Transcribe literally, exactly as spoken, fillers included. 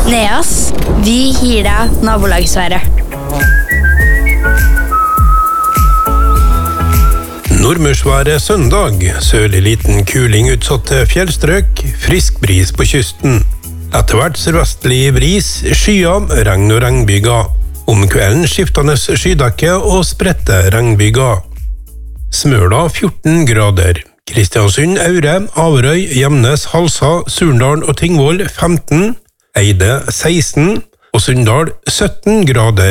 Neas, vi gir deg nabolagsværet. Nordmørsværet søndag, sørlig liten kuling utsatte fjellstrøk, frisk bris på kysten. Etter hvert sørvestlig bris, skyer, regn og regnbyger. Om kvelden skiftende skydekke og spredte regnbyger. Smøla fjorten grader. Kristiansund, Aure, Averøy, Gjemnes, Halsa, Surndal og Tingvoll femten. Eide seksten og Sunndal sytten grader.